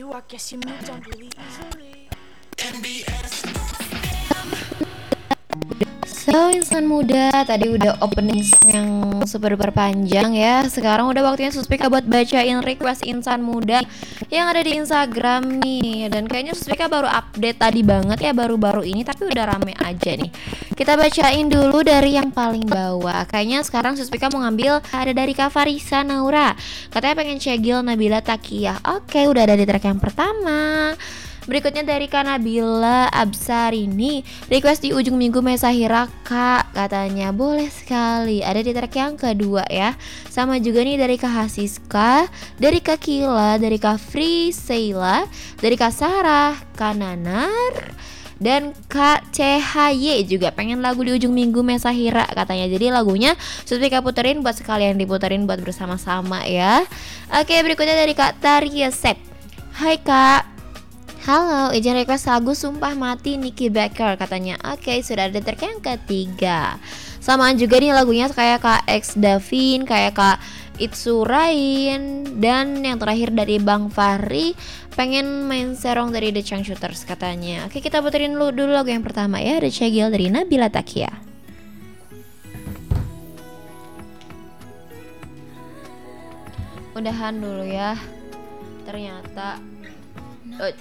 I guess you moved on really easily. So, insan muda, tadi udah opening song yang super duper panjang ya. Sekarang udah waktunya Suspika buat bacain request insan muda yang ada di Instagram nih. Dan kayaknya Suspika baru update tadi banget ya, baru-baru ini, tapi udah rame aja nih. Kita bacain dulu dari yang paling bawah. Kayaknya sekarang Suspika mau ngambil ada dari Kak Farisa Naura. Katanya pengen cegil Nabila Takiyah. Oke, udah ada di track yang pertama. Berikutnya dari Kanabila Absarini, request di ujung minggu Mesahira Kak, katanya boleh sekali. Ada di track yang kedua ya. Sama juga nih dari Kak Hasiska, dari Kak Kila, dari Kak Free Seila, dari Kak Sarah, Kak Nanar, dan Kak CHY juga pengen lagu di ujung minggu Mesahira katanya. Jadi lagunya Suspika puterin buat sekalian diputerin buat bersama-sama ya. Oke, berikutnya dari Kak Taria Sep. Hai Kak, halo, izin request lagu Sumpah Mati Nicky Becker katanya. Oke, sudah ada track yang ketiga. Samaan juga nih lagunya kayak Kak X Davin, kayak Kak Itsurain, dan yang terakhir dari Bang Fahri pengen main serong dari The Shooters katanya. Oke, kita puterin dulu lagu yang pertama ya, The Cegil dari Nabila Takia. Udahan dulu ya. Ternyata